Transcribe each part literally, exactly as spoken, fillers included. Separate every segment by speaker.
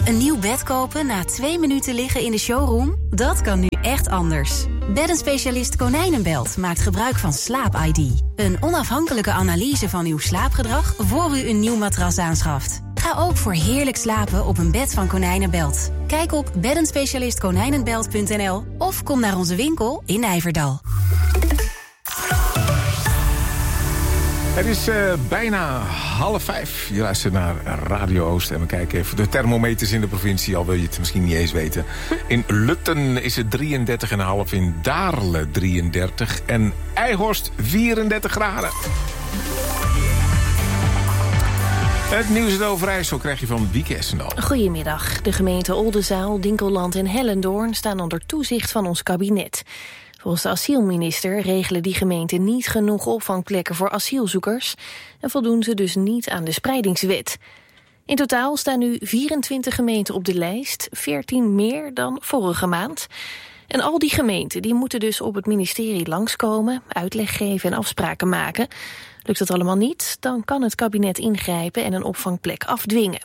Speaker 1: Een nieuw bed kopen na twee minuten liggen in de showroom? Dat kan nu echt anders. Beddenspecialist Konijnenbelt maakt gebruik van Slaap I D. Een onafhankelijke analyse van uw slaapgedrag voor u een nieuw matras aanschaft. Ga ook voor heerlijk slapen op een bed van Konijnenbelt. Kijk op beddenspecialist konijnenbelt punt n l of kom naar onze winkel in Nijverdal.
Speaker 2: Het is uh, bijna half vijf. Je luistert naar Radio Oost en we kijken even de thermometers in de provincie. Al wil je het misschien niet eens weten. In Lutten is het drieëndertig komma vijf, in Daarle drieëndertig en Eijhorst vierendertig graden. Het nieuws uit Overijssel krijg je van Wieke Essendal.
Speaker 3: Goedemiddag. De gemeenten Oldenzaal, Dinkeland en Hellendoorn staan onder toezicht van ons kabinet. Volgens de asielminister regelen die gemeenten niet genoeg opvangplekken voor asielzoekers en voldoen ze dus niet aan de spreidingswet. In totaal staan nu vierentwintig gemeenten op de lijst, veertien meer dan vorige maand. En al die gemeenten die moeten dus op het ministerie langskomen, uitleg geven en afspraken maken. Lukt dat allemaal niet, dan kan het kabinet ingrijpen en een opvangplek afdwingen.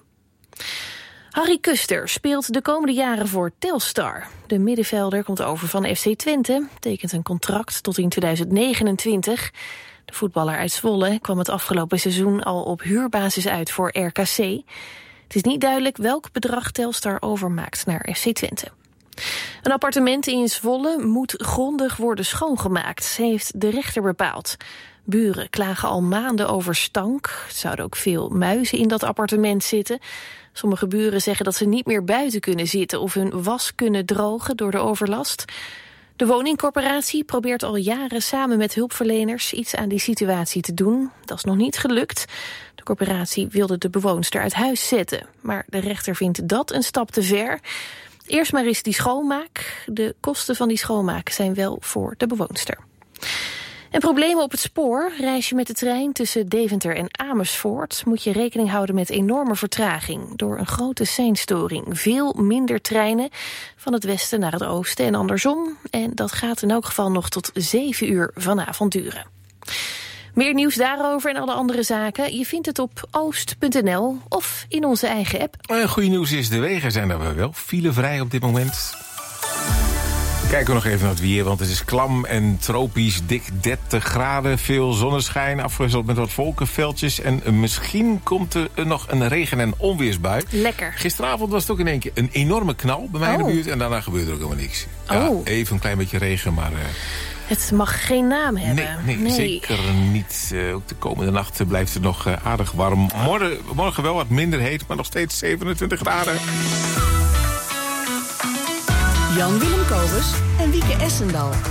Speaker 3: Harry Kuster speelt de komende jaren voor Telstar. De middenvelder komt over van F C Twente, tekent een contract tot in tweeduizend negenentwintig. De voetballer uit Zwolle kwam het afgelopen seizoen al op huurbasis uit voor R K C. Het is niet duidelijk welk bedrag Telstar overmaakt naar F C Twente. Een appartement in Zwolle moet grondig worden schoongemaakt, heeft de rechter bepaald. Buren klagen al maanden over stank. Er zouden ook veel muizen in dat appartement zitten. Sommige buren zeggen dat ze niet meer buiten kunnen zitten of hun was kunnen drogen door de overlast. De woningcorporatie probeert al jaren samen met hulpverleners iets aan die situatie te doen. Dat is nog niet gelukt. De corporatie wilde de bewoonster uit huis zetten, maar de rechter vindt dat een stap te ver. Eerst maar eens die schoonmaak. De kosten van die schoonmaak zijn wel voor de bewoonster. En problemen op het spoor. Reis je met de trein tussen Deventer en Amersfoort, moet je rekening houden met enorme vertraging door een grote seinstoring. Veel minder treinen van het westen naar het oosten en andersom. En dat gaat in elk geval nog tot zeven uur vanavond duren. Meer nieuws daarover en alle andere zaken. Je vindt het op oost punt n l of in onze eigen app.
Speaker 2: Uh, goeie nieuws is, de wegen zijn er wel filevrij op dit moment. Kijken we nog even naar het weer, want het is klam en tropisch, dik dertig graden, veel zonneschijn, afgewisseld met wat wolkenveldjes. En misschien komt er nog een regen- en onweersbui.
Speaker 3: Lekker.
Speaker 2: Gisteravond was het ook in één keer een enorme knal bij mij oh. in de buurt en daarna gebeurde er ook helemaal niks. Ja,
Speaker 3: oh.
Speaker 2: Even een klein beetje regen, maar... Uh,
Speaker 3: het mag geen naam hebben.
Speaker 2: Nee, nee, nee. zeker niet. Uh, ook de komende nacht blijft het nog uh, aardig warm. Morgen, morgen wel wat minder heet, maar nog steeds zevenentwintig graden.
Speaker 4: Jan Willem Kobus en Wieke Essendal.